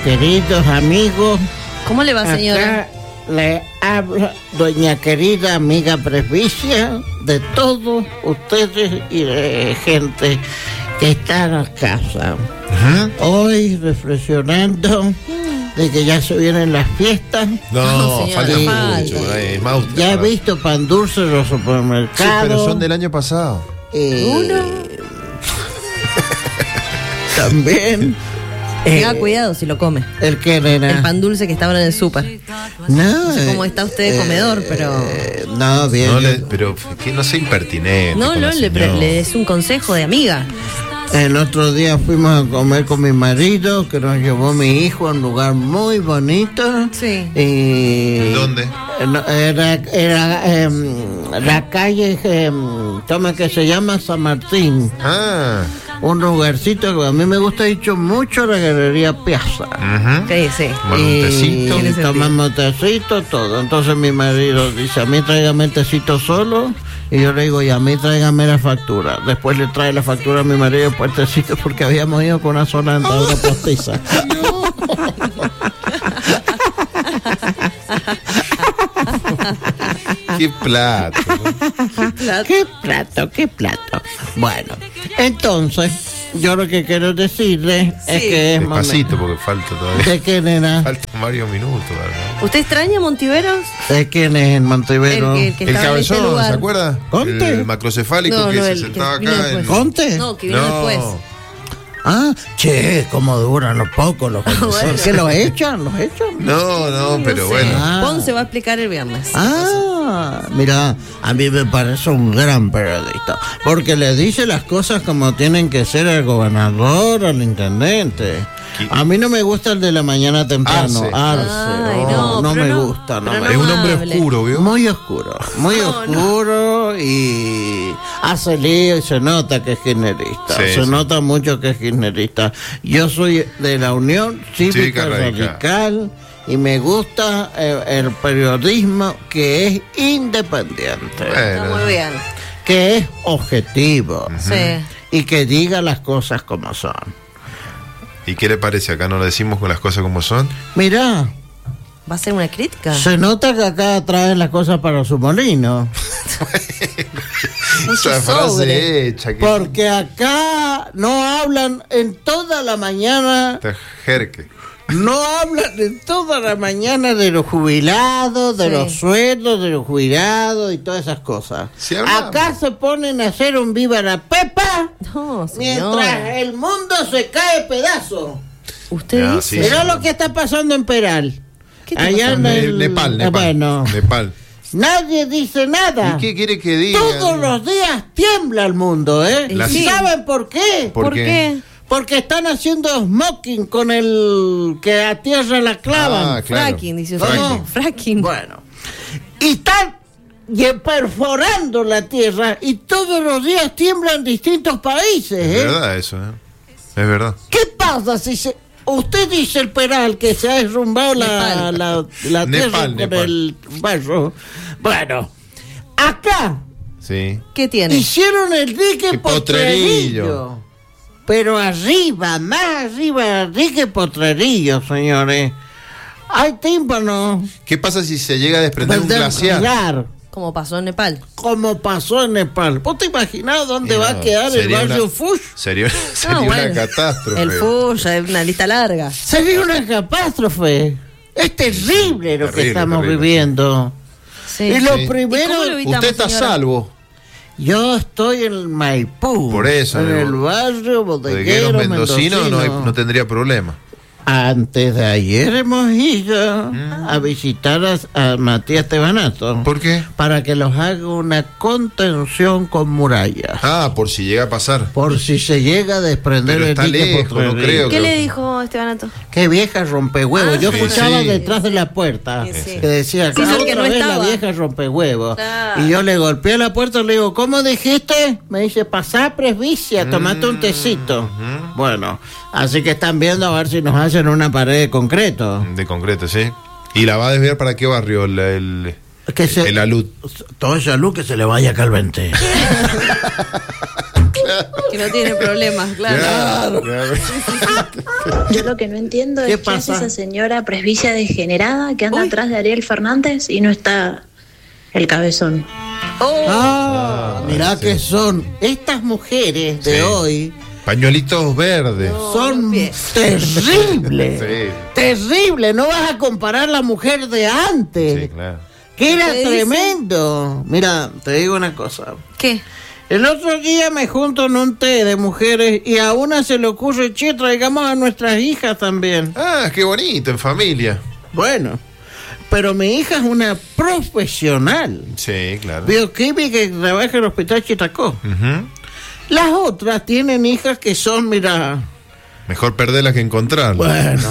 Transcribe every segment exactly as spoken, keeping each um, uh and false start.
queridos amigos. ¿Cómo le va, señora? Acá le habla doña querida amiga Presbicia, de todos ustedes y de gente que está en la casa. Uh-huh. Hoy reflexionando de que ya se vienen las fiestas. No, no falta mucho. Es más, ya he visto pan dulce en los supermercados. Sí, pero son del año pasado. Eh, Uno. También. Tenga eh, cuidado si lo come. ¿El qué, nena? El pan dulce que estaba en el súper. No, no sé cómo está usted de comedor, eh, pero... No, bien. No le, pero que no sea impertinente. No, no, le, le es un consejo de amiga. El otro día fuimos a comer con mi marido, que nos llevó mi hijo a un lugar muy bonito. Sí. Y ¿Dónde? Era, era eh, la calle, eh, ¿cómo que se llama? San Martín. Ah. Un lugarcito que a mí me gusta dicho mucho, la Galería Piazza. Uh-huh. Sí, sí. Y tomamos tecito, todo. Entonces mi marido dice, a mí tráigame el tecito solo. Y yo le digo, y a mí tráigame la factura. Después le trae la factura a mi marido por el tecito, porque habíamos ido con una zona dentadura postiza. Qué plato, ¿no? Qué plato, qué plato. Bueno, entonces, yo lo que quiero decirle sí. es que es despacito, porque falta todavía. ¿De quién era? Faltan varios minutos, ¿verdad? ¿Usted extraña Montiveros? ¿De quién es el Montivero? El, que, el, que el cabezón, este ¿se acuerda? ¿Conte? El macrocefálico no, que no, se el, sentaba que acá. En... ¿Conte? No, que vino no. después. Ah, che, cómo duran los pocos los bueno. ¿Que los echan? ¿Los echan? No, no, sí, pero no bueno. Ah. Ponce va a explicar el viernes. Ah, mira, a mí me parece un gran periodista, porque le dice las cosas como tienen que ser al gobernador, al intendente. A mí no me gusta el de la mañana temprano. Arce. Arce. Ay, no, no, no me no, gusta. No me es gusta. un hombre oscuro, ¿vio? Muy oscuro. Muy no, oscuro no. Y hace lío y se nota que es kirchnerista. Sí, se sí. nota mucho que es kirchnerista. Yo soy de la Unión Cívica sí, Radical. Radical y me gusta el, el periodismo que es independiente. Bueno. Está muy bien. Que es objetivo. Uh-huh. Sí. Y que diga las cosas como son. ¿Y qué le parece? ¿Acá no decimos con las cosas como son? Mirá. ¿Va a ser una crítica? Se nota que acá traen las cosas para su molino. Esa frase hecha. Que... Porque acá no hablan en toda la mañana. Jerque. No hablan en toda la mañana de los jubilados, de sí. los sueldos, de los jubilados y todas esas cosas. Sí, acá se ponen a hacer un viva la pepa no, mientras el mundo se cae pedazo. Usted no, dice. Sí, Mirá sí. lo que está pasando en Peral. ¿Qué allá en el... Nepal, Nepal. Bueno, Nepal. Nadie dice nada. ¿Y qué quiere que diga? Todos los días tiembla el mundo, ¿eh? La... ¿Y saben por qué? ¿Por, ¿Por qué? qué? Porque están haciendo smoking con el que a tierra la clavan. Ah, claro. Fracking, dice usted. ¿Cómo? Fracking. Bueno. Y están perforando la tierra y todos los días tiemblan distintos países, ¿eh? Es verdad eso, ¿eh? Es verdad. ¿Qué pasa si se... Usted dice el Peral que se ha derrumbado la, la, la tierra Nepal, con Nepal. el barro. Bueno, acá sí. ¿Qué tiene? hicieron el dique Potrerillo. Potrerillo. Pero arriba, más arriba, dique Potrerillo, señores. Hay tímpano. ¿Qué pasa si se llega a desprender un glaciar? Glaciar. Como pasó en Nepal. Como pasó en Nepal. ¿Vos te imaginás dónde no, va a quedar el barrio una, Fush? Sería, sería no, una bueno, catástrofe. El Fush es una lista larga. Sería una catástrofe. Es terrible lo terrible, que estamos terrible. viviendo. Sí. Y lo sí. primero... ¿Y evitamos, usted está señora? salvo. Yo estoy en Maipú. Por eso. En el, el barrio bodeguero mendocino, mendocino. No, hay, no tendría problema. Antes de ayer hemos ido mm. a visitar a, a Matías Tebanato. ¿Por qué? Para que los haga una contención con murallas. Ah, por si llega a pasar. Por si se llega a desprender Pero el está dique lejos, no creo. ¿Qué que... le dijo Estebanato? Qué vieja rompehuevos. Ah, Yo sí, escuchaba sí. detrás de la puerta sí, sí. que decía Sí, que el que no vez estaba. la vieja rompehuevos. Claro. Y yo le golpeé la puerta y le digo, ¿cómo dijiste? Me dice, pasá presbicia, tomate un tecito. Mm-hmm. Bueno, así que están viendo a ver si nos hacen una pared de concreto. De concreto, sí. ¿Y la va a desviar para qué barrio? El, el, que se, el alud. Todo esa luz que se le vaya acá al vente. Que no tiene problemas, claro. Claro, claro. Yo lo que no entiendo ¿Qué es qué hace pasa? esa señora presbicia degenerada que anda Uy. atrás de Ariel Fernández y no está el cabezón. Oh, Ah, Ah, mirá sí. que son estas mujeres de Sí. hoy. Pañuelitos verdes. Son no empie- terribles. Sí. Terribles. No vas a comparar la mujer de antes. Sí, claro. Que era ¿Qué dice? tremendo. Mira, te digo una cosa. ¿qué? El otro día me junto en un té de mujeres y a una se le ocurre, che, traigamos a nuestras hijas también. Ah, qué bonito, en familia. Bueno, pero mi hija es una profesional. Sí, claro. Bioquímica que trabaja en el hospital Chitacó. Ujú. Las otras tienen hijas que son, mira, Mejor perderlas que encontrarlas. bueno.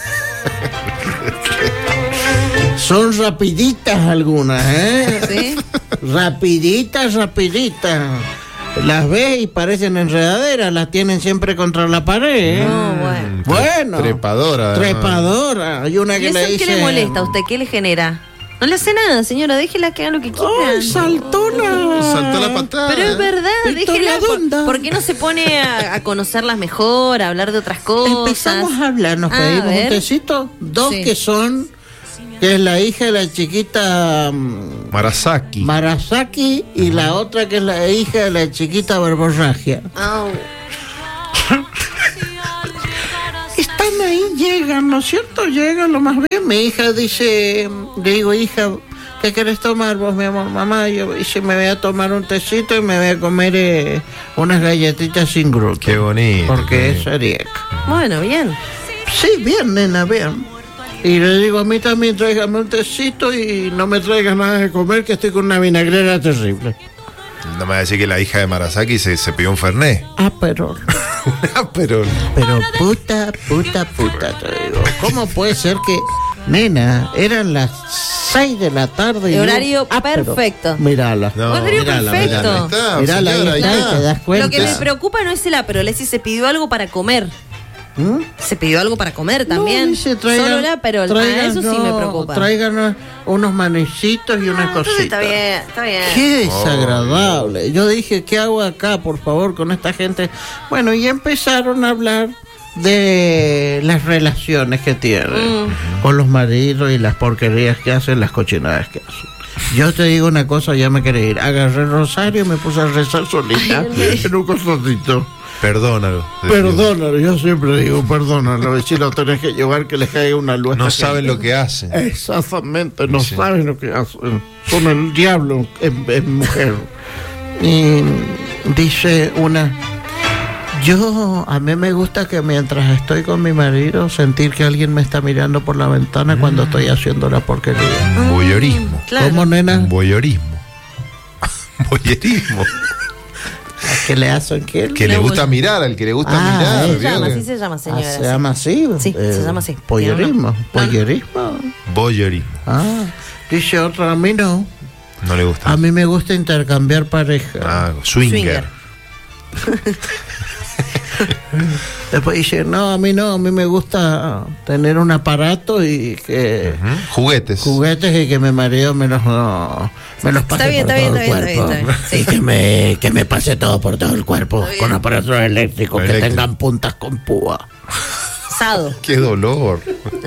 Son rapiditas algunas, ¿eh? ¿Sí? Rapiditas, rapiditas. Las ves y parecen enredaderas, las tienen siempre contra la pared, ¿eh? No, bueno. Mm, tre- Bueno. Trepadora. además. Trepadora. Hay una ¿Y que eso le dice... qué le molesta a usted? ¿Qué le genera? No le hace nada, señora, déjela que haga lo que quieran. ¡Ay, saltona! Saltó la patada. Pero es verdad, Victoria déjela. por- Donda. ¿Por qué no se pone a, a conocerlas mejor, a hablar de otras cosas? Empezamos a hablar, nos Ah, pedimos a ver. un tecito. Dos Sí. que son, que es la hija de la chiquita mm, Marasaki. Marasaki y la otra que es la hija de la chiquita Barborragia. Au. Están ahí, llegan, ¿no es cierto? Llegan lo más bien. Mi hija dice, le digo, hija, ¿qué querés tomar vos, mi amor? Mamá, yo dice, me voy a tomar un tecito y me voy a comer eh, unas galletitas sin gluten. Qué bonito. Porque qué es celíaca. Bueno, bien. Sí, bien, nena, bien. Y le digo, a mí también tráigame un tecito y no me traigas nada de comer, que estoy con una vinagrera terrible. No me va a decir que la hija de Marasaki se, se pidió un fernet. Ah, pero... Pero Pero puta, puta, puta, te digo. ¿Cómo puede ser que, nena, eran las seis de la tarde? y El yo- horario Ah, pero- perfecto. Mírala. no, Horario mírala, perfecto. mírala, ahí está, Mírala, ahí señora, ahí está, y está. te das cuenta. Lo que me preocupa no es el aperol, es si se pidió algo para comer. ¿Mm? Se pidió algo para comer también. No, dice, traigan- Solo el aperol. Ah, traigan, eso sí no, me preocupa. Traigan unos manecitos y una Ah, entonces cosita. está bien, está bien. Qué desagradable. Yo dije, ¿qué hago acá, por favor, con esta gente? Bueno, y empezaron a hablar de las relaciones que tienen Mm. con los maridos y las porquerías que hacen, las cochinadas que hacen. Yo te digo una cosa, ya me quería ir. Agarré el rosario y me puse a rezar solita Ay, en un costadito. Perdónalo. Perdónalo, yo siempre digo perdónalo. Y si lo tenés que llevar, que les caiga una luz. a No esta saben gente. lo que hacen. Exactamente, no Sí. saben lo que hacen. Son el diablo en, en mujer. Y dice una, yo, a mí me gusta que mientras estoy con mi marido, sentir que alguien me está mirando por la ventana cuando estoy haciendo la porquería. Un voyeurismo. Claro. ¿Cómo, nena? Un voyeurismo. Voyeurismo. ¿Qué le hacen? ¿Qué? Que le gusta mirar, al que le gusta Ah, mirar. eh. Se llama, ¿vio? así se llama, Ah, señora. ¿se llama así? Sí, se llama así. Pollerismo. Tiene una- Pollerismo. Voyeurismo. Ah, dice otra, a mí no. No le gusta. A mí me gusta intercambiar pareja. Ah, swinger. Swinger. Después dice, no, a mí no, a mí me gusta tener un aparato y que Ujú. Juguetes. juguetes y que mi marido me los, no, me los pase Está bien, por está todo bien, el está bien, cuerpo. está bien, está bien. Y que me, que me pase todo por todo el cuerpo Está bien. con aparatos eléctricos que Eléctrico. tengan puntas con púa. Sado. Qué dolor.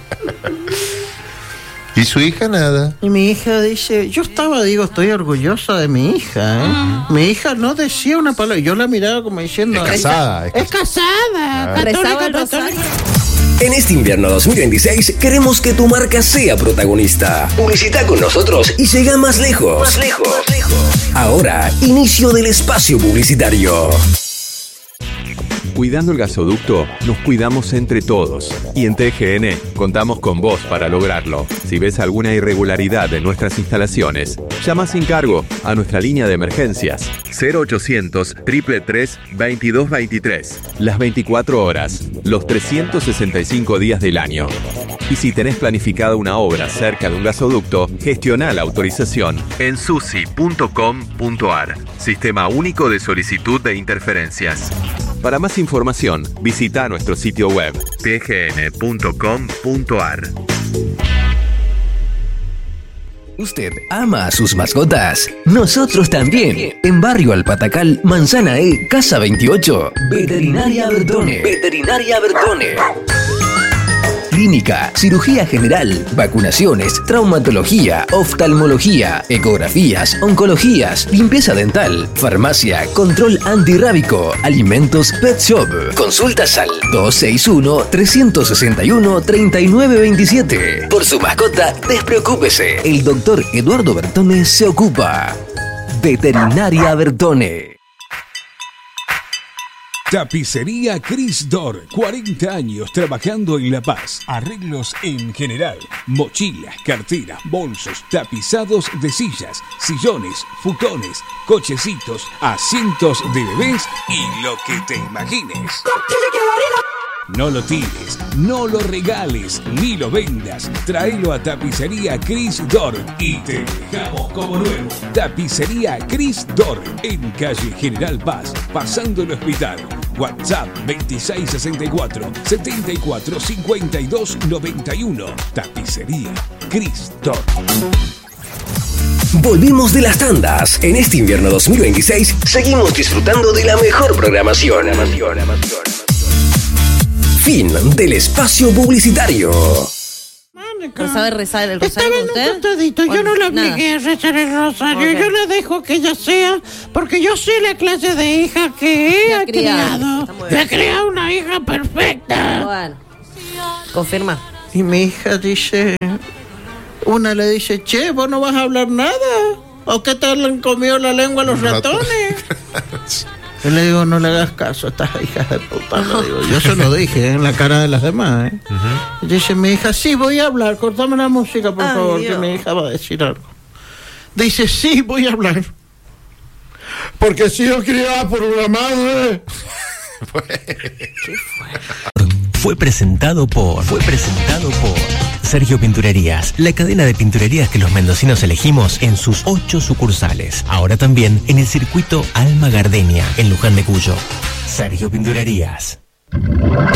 Y su hija nada. Y mi hija dice, yo estaba, digo, estoy orgullosa de mi hija, ¿eh? Mi hija no decía una palabra, yo la miraba como diciendo... Es casada, es Es casada, Rezaba católica, el rosario. católica. En este invierno dos mil veintiséis queremos que tu marca sea protagonista. Publicita con nosotros y llega más lejos. Más lejos. Ahora, inicio del espacio publicitario. Cuidando el gasoducto, nos cuidamos entre todos. Y en T G N contamos con vos para lograrlo. Si ves alguna irregularidad en nuestras instalaciones, llama sin cargo a nuestra línea de emergencias cero ochocientos, tres tres tres, veintidós veintitrés. Las veinticuatro horas, los trescientos sesenta y cinco días del año. Y si tenés planificada una obra cerca de un gasoducto, gestiona la autorización en susi punto com punto ar. Sistema único de solicitud de interferencias. Para más información, visita nuestro sitio web t g n punto com punto ar. ¿Usted ama a sus mascotas? Nosotros también. En Barrio Alpatacal, Manzana E, Casa veintiocho. Veterinaria Bertone. Veterinaria Bertone. Clínica, cirugía general, vacunaciones, traumatología, oftalmología, ecografías, oncologías, limpieza dental, farmacia, control antirrábico, alimentos Pet Shop. Consultas al dos seis uno, tres seis uno, tres nueve dos siete. Por su mascota, despreocúpese. El doctor Eduardo Bertone se ocupa. Veterinaria Bertone. Tapicería Cris Dor, cuarenta años trabajando en La Paz. Arreglos en general, mochilas, carteras, bolsos, tapizados de sillas, sillones, futones, cochecitos, asientos de bebés y lo que te imagines. No lo tires, no lo regales, ni lo vendas. Tráelo a Tapicería Cris Dor y te dejamos como nuevo. Tapicería Cris Dor, en calle General Paz, pasando el hospital. WhatsApp veintiséis sesenta y cuatro, setenta y cuatro, cincuenta y dos noventa y uno. Tapicería Cris Dor. Volvimos de las tandas. En este invierno dos mil veintiséis seguimos disfrutando de la mejor programación. Fin del espacio publicitario. ¿No sabe rezar el rosario Estaba en usted? un costadito. Yo Bueno, no la nada. obligué a rezar el rosario. Ok. Yo la dejo que ella sea, porque yo sé la clase de hija que La ella ha criado. criado. Está muy Le ha bien. criado una hija perfecta. Bueno. Confirma. Y mi hija dice, una le dice, che, vos no vas a hablar nada. ¿O qué te han comido la lengua los ratones? Yo le digo, no le hagas caso a estas hijas de puta. Le digo, yo se lo dije en la cara de las demás. ¿eh? Uh-huh. Y dice mi hija, sí, voy a hablar. Cortame la música, por Ay, favor, Dios. Que mi hija va a decir algo. Dice, sí, voy a hablar. Porque he sido criada por una madre. ¿Qué fue? Fue presentado por... Fue presentado por... Sergio Pinturerías, la cadena de pinturerías que los mendocinos elegimos en sus ocho sucursales. Ahora también en el circuito Alma Gardenia, en Luján de Cuyo. Sergio Pinturerías.